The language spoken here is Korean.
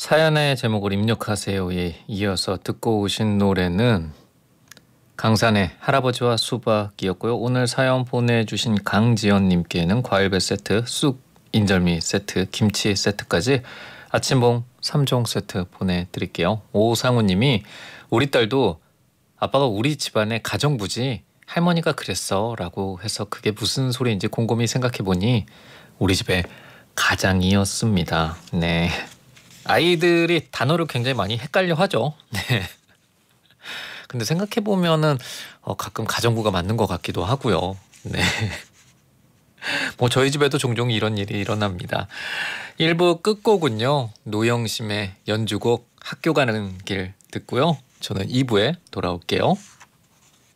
사연의 제목을 입력하세요에 이어서 듣고 오신 노래는 강산의 할아버지와 수박이었고요. 오늘 사연 보내주신 강지연님께는 과일배 세트, 쑥 인절미 세트, 김치 세트까지 아침봉 3종 세트 보내드릴게요. 오상우님이 우리 딸도 아빠가 우리 집안의 가정부지 할머니가 그랬어 라고 해서 그게 무슨 소리인지 곰곰이 생각해보니 우리 집의 가장이었습니다. 네. 아이들이 단어를 굉장히 많이 헷갈려 하죠. 네. 근데 생각해보면은 가끔 가정부가 맞는 것 같기도 하고요. 네. 뭐 저희 집에도 종종 이런 일이 일어납니다. 1부 끝곡은요. 노영심의 연주곡 학교 가는 길 듣고요. 저는 2부에 돌아올게요.